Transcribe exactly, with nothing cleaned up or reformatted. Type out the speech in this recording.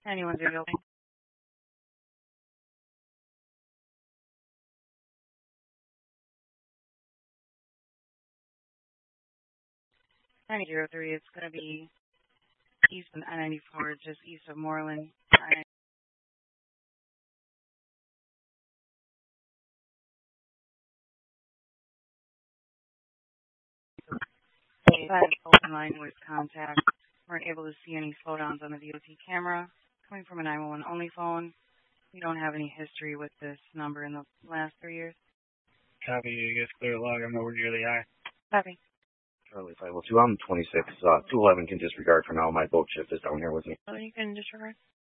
Anyone's available. nine zero three, it's going to be east of I ninety-four, just east of Moreland. They had an open line with contact. Weren't able to see any slowdowns on the D O T camera. Coming from a nine one one only phone. We don't have any history with this number in the last three years. Copy, you guys clear the log. I'm nowhere near the eye. Copy. Charlie five oh two, I'm twenty-six. Uh, two eleven can disregard for now. My boat shift is down here with me. So you can disregard?